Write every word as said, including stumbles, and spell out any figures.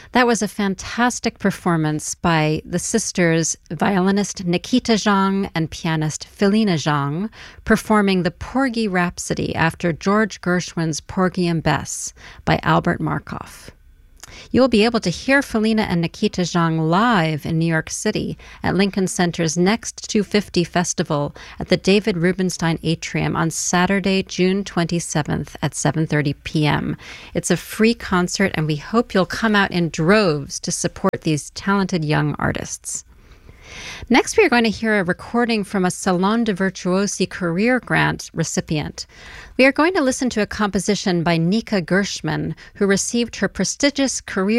That was a fantastic performance by the sisters, violinist Nikita Zhang and pianist Felina Zhang, performing the Porgy Rhapsody after George Gershwin's Porgy and Bess by Albert Markov. You will be able to hear Felina and Nikita Zhang live in New York City at Lincoln Center's Next two fifty Festival at the David Rubenstein Atrium on Saturday, June twenty-seventh at seven thirty p.m. It's a free concert, and we hope you'll come out in droves to support these talented young artists. Next, we are going to hear a recording from a Salon de Virtuosi Career Grant recipient. We are going to listen to a composition by Nika Gershman, who received her prestigious Career